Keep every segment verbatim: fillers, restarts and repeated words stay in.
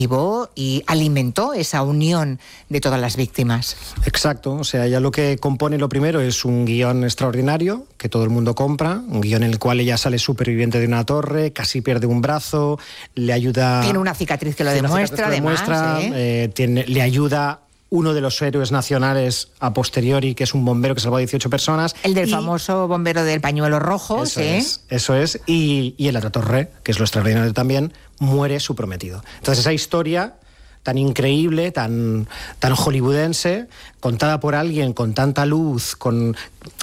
y alimentó esa unión de todas las víctimas. Exacto, o sea, ella lo que compone lo primero es un guión extraordinario que todo el mundo compra, un guión en el cual ella sale superviviente de una torre, casi pierde un brazo, le ayuda... Tiene una cicatriz que lo demuestra, que lo además. demuestra, ¿eh? Eh, tiene, le ayuda uno de los héroes nacionales a posteriori, que es un bombero que salvó a dieciocho personas. El del y, famoso bombero del pañuelo rojo, eso ¿sí? Es, eso es, y, y en la otra torre, que es lo extraordinario también, muere su prometido. Entonces esa historia tan increíble, tan, tan hollywoodense, contada por alguien con tanta luz, con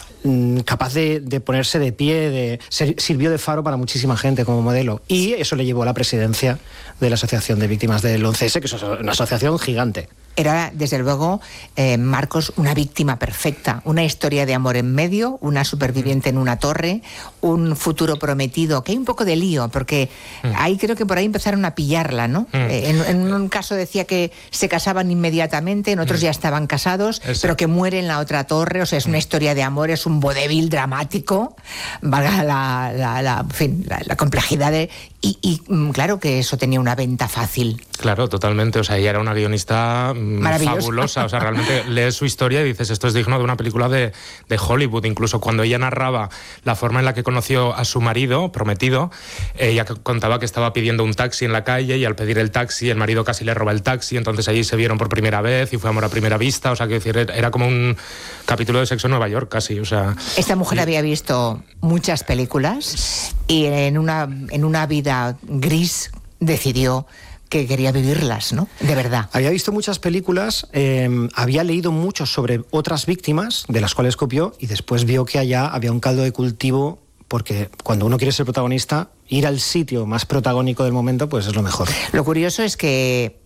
capaz de, de ponerse de pie, de, ser, sirvió de faro para muchísima gente como modelo. Y eso le llevó a la presidencia de la Asociación de Víctimas del once ese, que es una asociación gigante. Era, desde luego, eh, Marcos, una víctima perfecta, una historia de amor en medio, una superviviente en una torre, un futuro prometido, que hay un poco de lío, porque mm. ahí creo que por ahí empezaron a pillarla, ¿no? Mm. Eh, en, en un caso decía que se casaban inmediatamente, en otros mm. ya estaban casados, Eso. pero que muere en la otra torre, o sea, es una historia de amor, es un vodevil dramático, valga la, la, la, en fin, la, la complejidad de... Y, y claro que eso tenía una venta fácil. Claro, totalmente. O sea, ella era una guionista fabulosa. O sea, realmente lees su historia y dices, esto es digno de una película de, de Hollywood. Incluso cuando ella narraba la forma en la que conoció a su marido prometido, ella contaba que estaba pidiendo un taxi en la calle y al pedir el taxi, el marido casi le roba el taxi. Entonces allí se vieron por primera vez y fue amor a primera vista. O sea, que decir, era como un capítulo de Sexo en Nueva York casi. O sea, esta mujer y... había visto muchas películas y en una, en una vida gris decidió que quería vivirlas, ¿no? De verdad. Había visto muchas películas, eh, había leído mucho sobre otras víctimas, de las cuales copió, y después vio que allá había un caldo de cultivo, porque cuando uno quiere ser protagonista, ir al sitio más protagónico del momento, pues es lo mejor. Lo curioso es que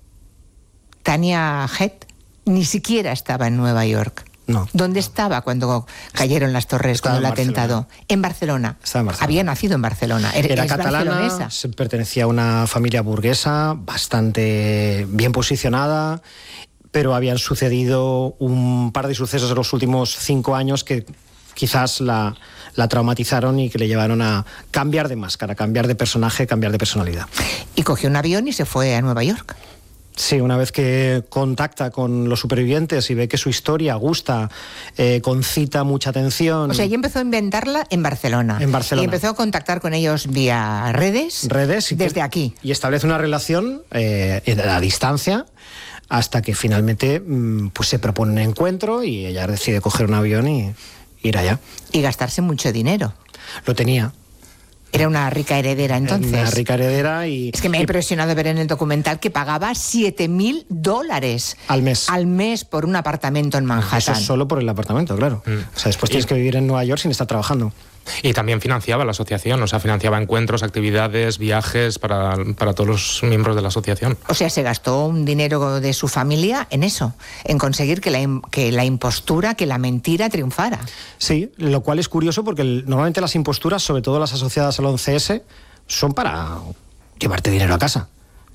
Tania Head ni siquiera estaba en Nueva York. No. ¿Dónde estaba cuando cayeron las torres, estaba cuando el en atentado? En Barcelona. Estaba en Barcelona. Había nacido en Barcelona. Era, Era catalana, pertenecía a una familia burguesa bastante bien posicionada, pero habían sucedido un par de sucesos en los últimos cinco años que quizás la, la traumatizaron y que le llevaron a cambiar de máscara, cambiar de personaje, cambiar de personalidad. Y cogió un avión y se fue a Nueva York. Sí, una vez que contacta con los supervivientes y ve que su historia gusta, eh, concita mucha atención... O sea, ella empezó a inventarla en Barcelona. En Barcelona. Y empezó a contactar con ellos vía redes. Redes. Y desde que, aquí. Y establece una relación eh, a distancia hasta que finalmente pues se propone un encuentro y ella decide coger un avión y ir allá. Y gastarse mucho dinero. Lo tenía. Era una rica heredera entonces. Una rica heredera y... Es que me ha impresionado ver en el documental que pagaba siete mil dólares al mes. Al mes por un apartamento en Manhattan. Eso solo por el apartamento, claro. Mm. O sea, después tienes que vivir en Nueva York sin estar trabajando. Y también financiaba la asociación, o sea, financiaba encuentros, actividades, viajes para, para todos los miembros de la asociación. O sea, se gastó un dinero de su familia en eso, en conseguir que la, que la impostura, que la mentira triunfara. Sí, lo cual es curioso porque el, normalmente las imposturas, sobre todo las asociadas al once ese, son para llevarte dinero a casa.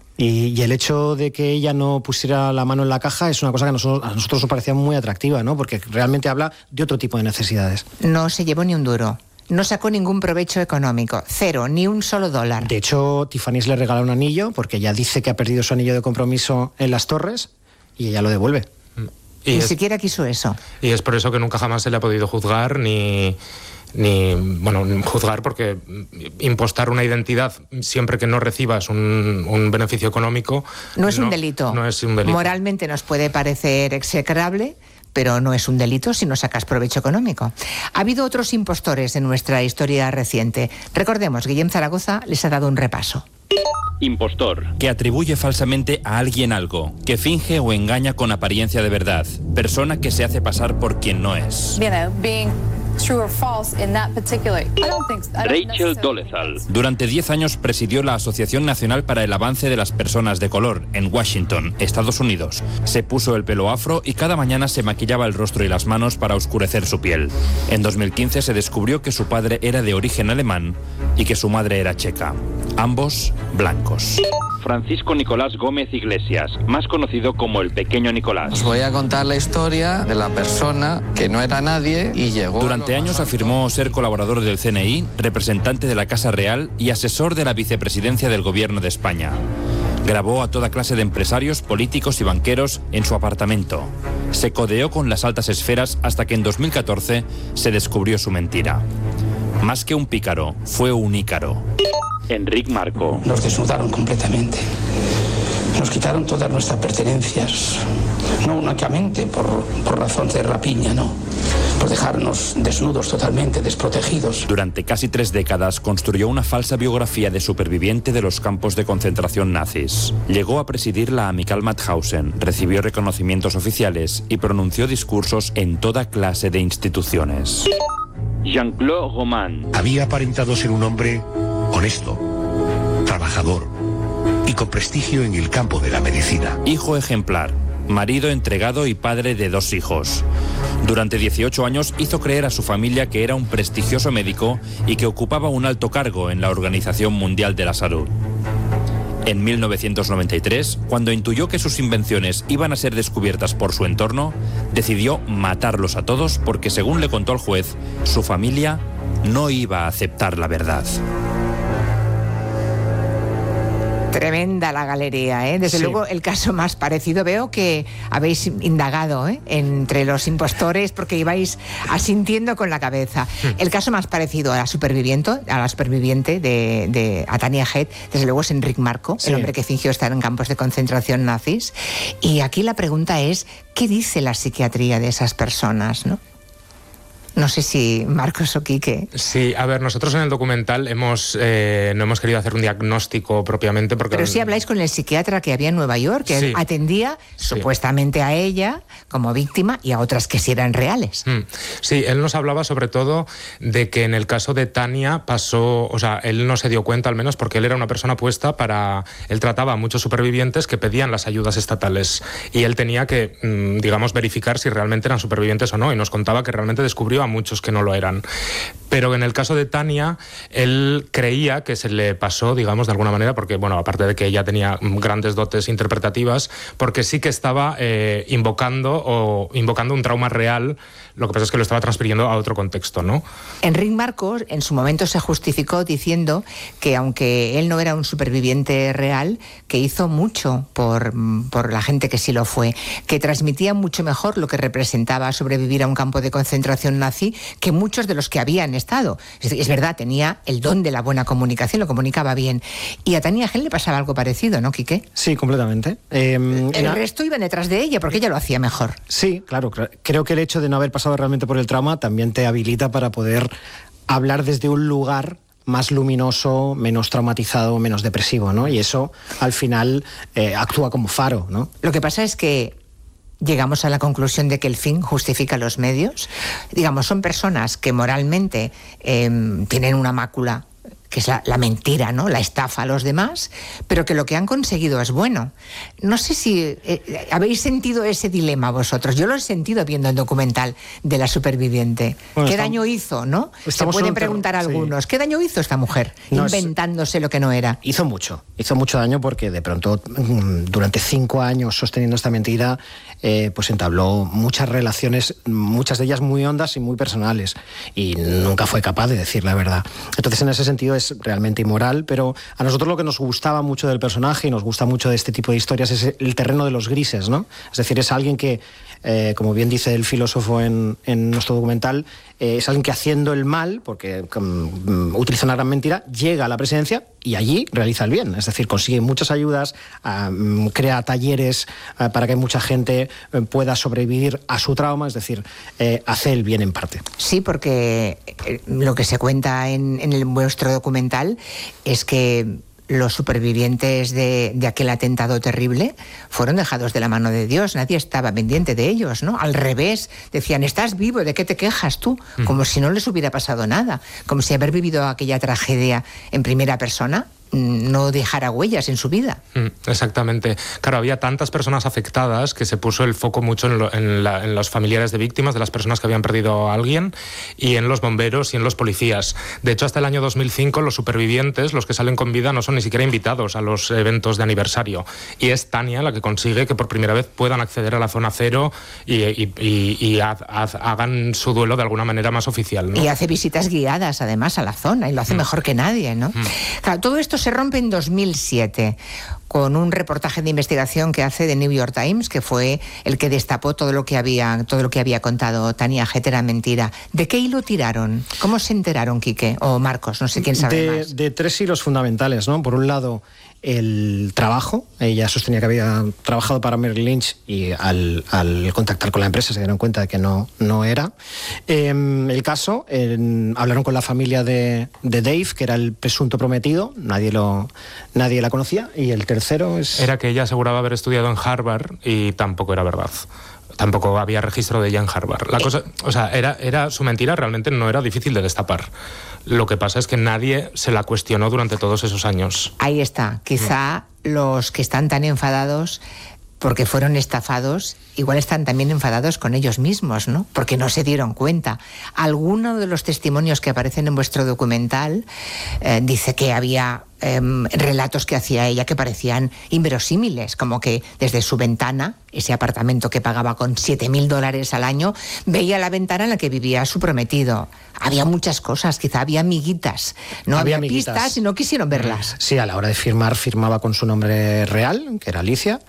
Y, y el hecho de que ella no pusiera la mano en la caja es una cosa que a nosotros, a nosotros nos parecía muy atractiva, ¿no? Porque realmente habla de otro tipo de necesidades. No se llevó ni un duro. No sacó ningún provecho económico, cero, ni un solo dólar. De hecho, Tiffany's le regala un anillo porque ella dice que ha perdido su anillo de compromiso en las torres y ella lo devuelve. Y ni es, siquiera quiso eso. Y es por eso que nunca jamás se le ha podido juzgar ni... ni bueno, juzgar porque impostar una identidad siempre que no recibas un, un beneficio económico... No es no, un delito. No es un delito. Moralmente nos puede parecer execrable, pero no es un delito si no sacas provecho económico. Ha habido otros impostores en nuestra historia reciente. Recordemos, Guillem Zaragoza les ha dado un repaso. Impostor. Que atribuye falsamente a alguien algo, que finge o engaña con apariencia de verdad. Persona que se hace pasar por quien no es. You know, being true or false in that particular. I don't think, I don't Rachel Dolezal. Durante diez años presidió la Asociación Nacional para el Avance de las Personas de Color en Washington, Estados Unidos. Se puso el pelo afro y cada mañana se maquillaba el rostro y las manos para oscurecer su piel. En dos mil quince se descubrió que su padre era de origen alemán y que su madre era checa. Ambos blancos. Francisco Nicolás Gómez Iglesias, más conocido como el Pequeño Nicolás. Os voy a contar la historia de la persona que no era nadie y llegó... Durante años afirmó ser colaborador del C N I, representante de la Casa Real y asesor de la vicepresidencia del Gobierno de España. Grabó a toda clase de empresarios, políticos y banqueros en su apartamento. Se codeó con las altas esferas hasta que en dos mil catorce se descubrió su mentira. Más que un pícaro, fue un ícaro. Enric Marco. Nos desnudaron completamente. Nos quitaron todas nuestras pertenencias. No únicamente por, por razón de rapiña, no. Por dejarnos desnudos totalmente, desprotegidos. Durante casi tres décadas construyó una falsa biografía de superviviente de los campos de concentración nazis. Llegó a presidir la Amical Mauthausen, recibió reconocimientos oficiales y pronunció discursos en toda clase de instituciones. Jean-Claude Roman. Había aparentado ser un hombre honesto, trabajador y con prestigio en el campo de la medicina. Hijo ejemplar, marido entregado y padre de dos hijos. Durante dieciocho años hizo creer a su familia que era un prestigioso médico y que ocupaba un alto cargo en la Organización Mundial de la Salud. En mil novecientos noventa y tres, cuando intuyó que sus invenciones iban a ser descubiertas por su entorno, decidió matarlos a todos porque, según le contó al juez, su familia no iba a aceptar la verdad. Tremenda la galería, ¿eh? Desde sí. luego el caso más parecido. Veo que habéis indagado, ¿eh? entre los impostores porque ibais asintiendo con la cabeza. Sí. El caso más parecido a la superviviente, a la superviviente de, de a Tania Head, desde luego es Enric Marco, sí. el hombre que fingió estar en campos de concentración nazis. Y aquí la pregunta es, ¿qué dice la psiquiatría de esas personas, no? No sé si Marcos o Quique. Sí, a ver, nosotros en el documental hemos eh, no hemos querido hacer un diagnóstico propiamente porque... Pero sí habláis con el psiquiatra que había en Nueva York, que sí. atendía sí. supuestamente a ella como víctima y a otras que sí eran reales. Mm. Sí, él nos hablaba sobre todo de que en el caso de Tania pasó, o sea, él no se dio cuenta al menos porque él era una persona puesta para... Él trataba a muchos supervivientes que pedían las ayudas estatales y él tenía que, mm, digamos, verificar si realmente eran supervivientes o no y nos contaba que realmente descubrió a muchos que no lo eran. Pero en el caso de Tania, él creía que se le pasó, digamos, de alguna manera, porque, bueno, aparte de que ella tenía grandes dotes interpretativas, porque sí que estaba eh, invocando o invocando un trauma real, lo que pasa es que lo estaba transfiriendo a otro contexto, ¿no? Enric Marcos en su momento se justificó diciendo que aunque él no era un superviviente real, que hizo mucho por, por la gente que sí lo fue, que transmitía mucho mejor lo que representaba sobrevivir a un campo de concentración nazi que muchos de los que habían estado. Es, es verdad, tenía el don de la buena comunicación, lo comunicaba bien. Y a Tania Head le pasaba algo parecido, ¿no, Quique? Sí, completamente. Eh, el era... resto iban detrás de ella, porque ella lo hacía mejor. Sí, claro. Creo que el hecho de no haber pasado realmente por el trauma también te habilita para poder hablar desde un lugar más luminoso, menos traumatizado, menos depresivo, ¿no? Y eso, al final, eh, actúa como faro, ¿no? Lo que pasa es que llegamos a la conclusión de que el fin justifica los medios. Digamos, son personas que moralmente eh, tienen una mácula, que es la, la mentira, ¿no? La estafa a los demás, pero que lo que han conseguido es bueno. No sé si eh, habéis sentido ese dilema vosotros. Yo lo he sentido viendo el documental de la superviviente. Bueno, ¿Qué estamos, daño hizo, no? Se pueden preguntar ter- algunos. Sí. ¿Qué daño hizo esta mujer no, inventándose es, lo que no era? Hizo mucho. Hizo mucho daño porque de pronto, durante cinco años sosteniendo esta mentira, eh, pues entabló muchas relaciones, muchas de ellas muy hondas y muy personales. Y nunca fue capaz de decir la verdad. Entonces, en ese sentido, es realmente inmoral, pero a nosotros lo que nos gustaba mucho del personaje y nos gusta mucho de este tipo de historias es el terreno de los grises, ¿no? Es decir, es alguien que, eh, como bien dice el filósofo en, en nuestro documental, eh, es alguien que haciendo el mal, porque um, utiliza una gran mentira, llega a la presidencia y allí realiza el bien. Es decir, consigue muchas ayudas, um, crea talleres uh, para que mucha gente uh, pueda sobrevivir a su trauma, es decir, eh, hace el bien en parte. Sí, porque eh, lo que se cuenta en, en el, vuestro documental es que los supervivientes de, de aquel atentado terrible fueron dejados de la mano de Dios, nadie estaba pendiente de ellos, ¿no? Al revés, decían, estás vivo, ¿de qué te quejas tú? Mm. Como si no les hubiera pasado nada, como si haber vivido aquella tragedia en primera persona no dejara huellas en su vida. Mm, exactamente. Claro, había tantas personas afectadas que se puso el foco mucho en, lo, en, la, en los familiares de víctimas, de las personas que habían perdido a alguien, y en los bomberos y en los policías. De hecho, hasta el año dos mil cinco los supervivientes, los que salen con vida, no son ni siquiera invitados a los eventos de aniversario. Y es Tania la que consigue que por primera vez puedan acceder a la zona cero y, y, y, y ha, ha, hagan su duelo de alguna manera más oficial, ¿no? Y hace visitas guiadas, además, a la zona, y lo hace mm. mejor que nadie, ¿no? Mm. Claro, todo esto Esto se rompe en dos mil siete con un reportaje de investigación que hace The New York Times, que fue el que destapó todo lo que había, todo lo que había contado Tania Head era mentira. ¿De qué hilo tiraron? ¿Cómo se enteraron, Quique? O Marcos, no sé quién sabe de, más. De tres hilos fundamentales, ¿no? Por un lado, el trabajo. Ella sostenía que había trabajado para Merrill Lynch y al, al contactar con la empresa se dieron cuenta de que no, no era. Eh, el caso, eh, hablaron con la familia de, de Dave, que era el presunto prometido, nadie, lo, nadie la conocía, y el tercero es... Era que ella aseguraba haber estudiado en Harvard y tampoco era verdad. Tampoco había registro de ella en Harvard. La cosa, o sea, era, era, su mentira realmente no era difícil de destapar. Lo que pasa es que nadie se la cuestionó durante todos esos años. Ahí está. Quizá no. Los que están tan enfadados porque fueron estafados, igual están también enfadados con ellos mismos, ¿no? Porque no se dieron cuenta. Alguno de los testimonios que aparecen en vuestro documental eh, dice que había eh, relatos que hacía ella que parecían inverosímiles, como que desde su ventana, ese apartamento que pagaba con siete mil dólares al año, veía la ventana en la que vivía su prometido. Había muchas cosas, quizá había amiguitas. No había, había pistas y no quisieron verlas. Sí, a la hora de firmar, firmaba con su nombre real, que era Alicia.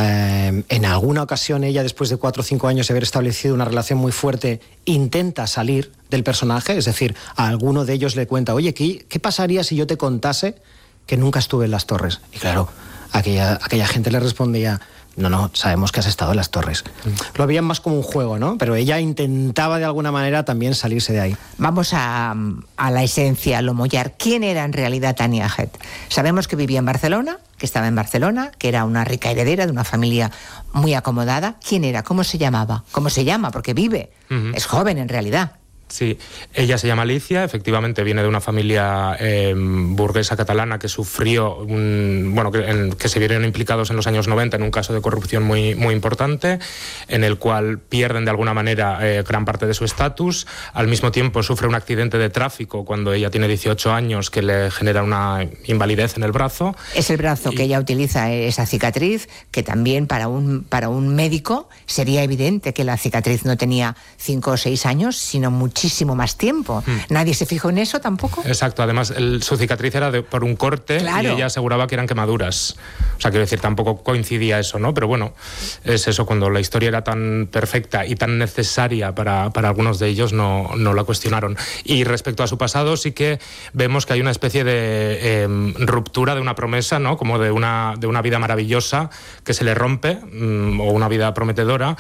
Eh, en alguna ocasión ella, después de cuatro o cinco años de haber establecido una relación muy fuerte, intenta salir del personaje, es decir, a alguno de ellos le cuenta, oye, ¿qué, qué pasaría si yo te contase que nunca estuve en las Torres? Y claro, aquella, aquella gente le respondía, no, no, sabemos que has estado en las Torres. Mm. Lo veían más como un juego, ¿no? Pero ella intentaba de alguna manera también salirse de ahí. Vamos a, a la esencia, a lo mollar. ¿Quién era en realidad Tania Head? Sabemos que vivía en Barcelona, que estaba en Barcelona, que era una rica heredera de una familia muy acomodada. ¿Quién era? ¿Cómo se llamaba? ¿Cómo se llama? Porque vive. Uh-huh. Es joven en realidad. Sí, ella se llama Alicia, efectivamente viene de una familia eh, burguesa catalana que sufrió, un, bueno, que, en, que se vieron implicados en los años noventa en un caso de corrupción muy, muy importante, en el cual pierden de alguna manera eh, gran parte de su estatus. Al mismo tiempo sufre un accidente de tráfico cuando ella tiene dieciocho años que le genera una invalidez en el brazo. Es el brazo y... que ella utiliza, esa cicatriz, que también para un, para un médico sería evidente que la cicatriz no tenía cinco o seis años, sino muchísimo muchísimo más tiempo. Hmm. ¿Nadie se fijó en eso tampoco? Exacto, además el, su cicatriz era de, por un corte, claro, y ella aseguraba que eran quemaduras. O sea, quiero decir, tampoco coincidía eso, ¿no? Pero bueno, es eso, cuando la historia era tan perfecta y tan necesaria para, para algunos de ellos, no, no la cuestionaron. Y respecto a su pasado, sí que vemos que hay una especie de eh, ruptura de una promesa, ¿no? Como de una, de una vida maravillosa que se le rompe, mmm, o una vida prometedora,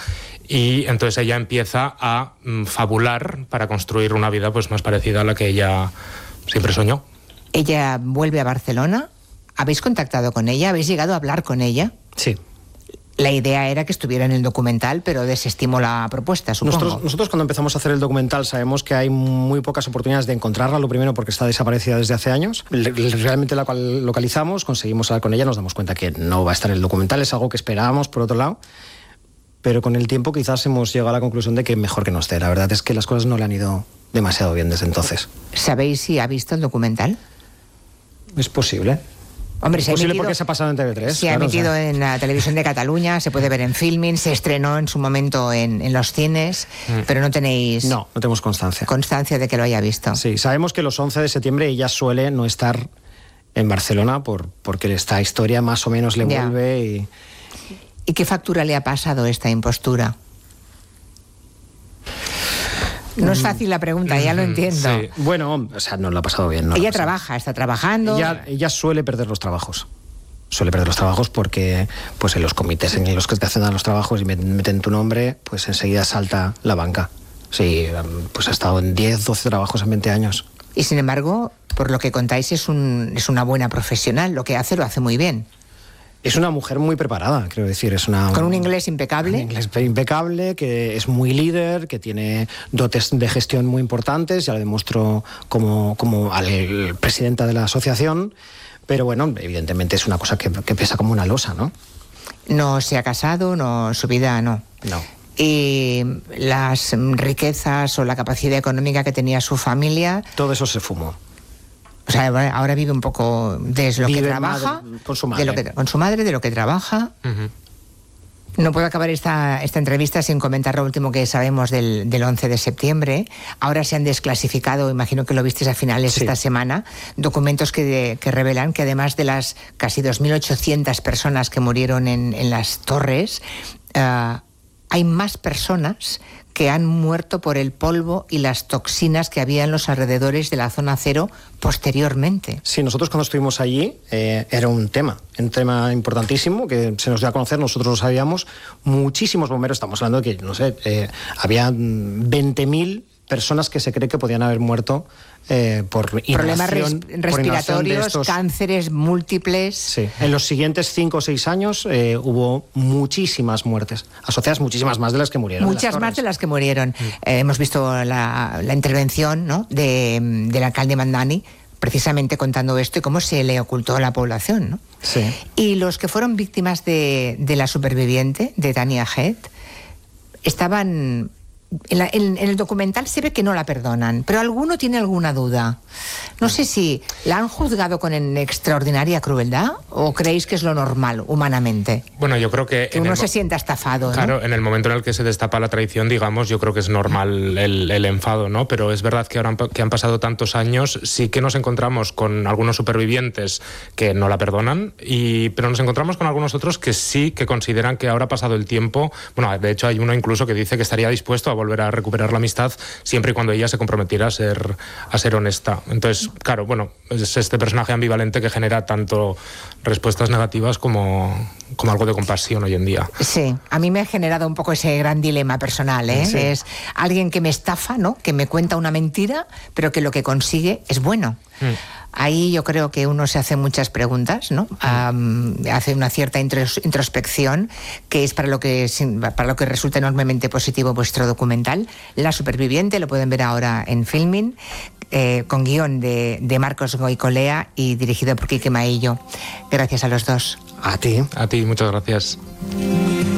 y entonces ella empieza a mmm, fabular para construir una vida pues más parecida a la que ella siempre soñó. Ella vuelve a Barcelona. ¿Habéis contactado con ella? ¿Habéis llegado a hablar con ella? Sí. La idea era que estuviera en el documental, pero desestimó la propuesta, supongo. Nosotros, nosotros cuando empezamos a hacer el documental sabemos que hay muy pocas oportunidades de encontrarla, lo primero porque está desaparecida desde hace años. Realmente la cual localizamos, conseguimos hablar con ella, nos damos cuenta que no va a estar en el documental, es algo que esperábamos por otro lado. Pero con el tiempo quizás hemos llegado a la conclusión de que mejor que no esté. La verdad es que las cosas no le han ido demasiado bien desde entonces. ¿Sabéis si ha visto el documental? Es posible. Hombre, es se ha posible emitido, porque se ha pasado en T V tres. Se claro, ha emitido o sea. en la televisión de Cataluña, se puede ver en Filmin, se estrenó en su momento en, en los cines, mm. pero no tenéis... No, no tenemos constancia. Constancia de que lo haya visto. Sí, sabemos que los once de septiembre ella suele no estar en Barcelona por, porque esta historia más o menos le ya. vuelve y... ¿Y qué factura le ha pasado esta impostura? No es fácil la pregunta, ya lo entiendo. Sí. Bueno, o sea, no lo ha pasado bien. No ella trabaja, está trabajando. Ella, ella suele perder los trabajos. Suele perder los trabajos porque pues en los comités en los que te hacen los trabajos y meten tu nombre, pues enseguida salta la banca. Sí, pues ha estado en diez, doce trabajos en veinte años. Y sin embargo, por lo que contáis, es, un, es una buena profesional. Lo que hace, lo hace muy bien. Es una mujer muy preparada, quiero decir. Es una, Con un inglés impecable. Un inglés impecable, que es muy líder, que tiene dotes de gestión muy importantes, ya lo demostró como, como al presidenta de la asociación, pero bueno, evidentemente es una cosa que, que pesa como una losa, ¿no? No se ha casado, no, su vida no. No. Y las riquezas o la capacidad económica que tenía su familia... Todo eso se fumó. O sea, ahora vive un poco de lo vive que trabaja, madre, con su madre. De lo que, con su madre, de lo que trabaja. Uh-huh. No puedo acabar esta, esta entrevista sin comentar lo último que sabemos del, del once de septiembre. Ahora se han desclasificado, imagino que lo visteis a finales de sí. esta semana, documentos que, que revelan que además de las casi dos mil ochocientas personas que murieron en, en las torres, uh, hay más personas que han muerto por el polvo y las toxinas que había en los alrededores de la zona cero posteriormente. Sí, nosotros cuando estuvimos allí eh, era un tema, un tema importantísimo que se nos dio a conocer, nosotros lo sabíamos, muchísimos bomberos, estamos hablando de que, no sé, eh, había veinte mil personas que se cree que podían haber muerto eh, por problemas res respiratorios, estos... cánceres múltiples. Sí. En los siguientes cinco o seis años eh, hubo muchísimas muertes, asociadas muchísimas más de las que murieron. Muchas más de las que murieron. Mm. Eh, hemos visto la, la intervención, ¿no?, de, del alcalde Mandani, precisamente contando esto y cómo se le ocultó a la población, ¿no? Sí. Y los que fueron víctimas de, de la superviviente, de Tania Head, estaban... En, la, en, en el documental se ve que no la perdonan, pero alguno tiene alguna duda. No sé si la han juzgado con extraordinaria crueldad o creéis que es lo normal, humanamente. Bueno, yo creo que... Que uno se sienta estafado, Claro, ¿no? en el momento en el que se destapa la traición, digamos, yo creo que es normal el, el enfado, ¿no? Pero es verdad que ahora que han pasado tantos años, sí que nos encontramos con algunos supervivientes que no la perdonan, y, pero nos encontramos con algunos otros que sí que consideran que ahora ha pasado el tiempo. Bueno, de hecho hay uno incluso que dice que estaría dispuesto a volver a recuperar la amistad siempre y cuando ella se comprometiera a ser, a ser honesta. Entonces, claro, bueno, es este personaje ambivalente que genera tanto respuestas negativas como, como algo de compasión hoy en día. Sí, a mí me ha generado un poco ese gran dilema personal, ¿eh? Sí. Es alguien que me estafa, ¿no?, que me cuenta una mentira, pero que lo que consigue es bueno. Mm. Ahí yo creo que uno se hace muchas preguntas, ¿no? Um, hace una cierta introspección, que es para lo que, para lo que resulta enormemente positivo vuestro documental. La superviviente, lo pueden ver ahora en Filmin, eh, con guión de, de Marcos Goicolea y dirigido por Quique Maillo. Gracias a los dos. A ti. A ti, muchas gracias.